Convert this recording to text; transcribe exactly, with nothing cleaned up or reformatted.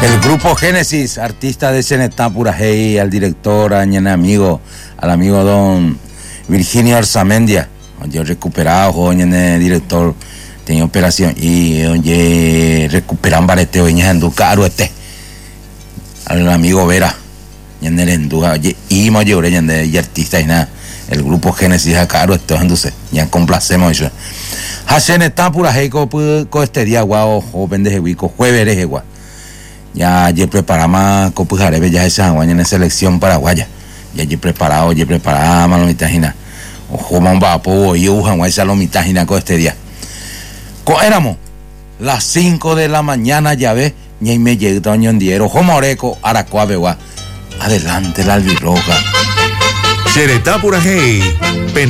El grupo Génesis, artista de Cenetá Purajey, al director, a mi amigo, al amigo don Virginio Arzamendia, yo recuperado, joven, el director, tenía operación, y oye, recuperan bareteo, y en caro este, al amigo Vera, y en el enduja, oye, y mo lloré, y artista, y nada, el grupo Génesis, a caro esto, entonces, ya complacemos eso. A Cenetá Purajey, con este día, guau, joven de Jehuico, jueves de Jehuá. Ya ya preparamos copujarebe ya esa guaña en selección paraguaya. Ya ya preparado, ya preparada malomitajina. Ojo mamba po y ujan guay salomitajina con este día. Co éramos las cinco de la mañana ya ve, ni me llega doño Endiero, Jomoreco, Aracuá Begua. Adelante la albirroja. Cenetá Purajey.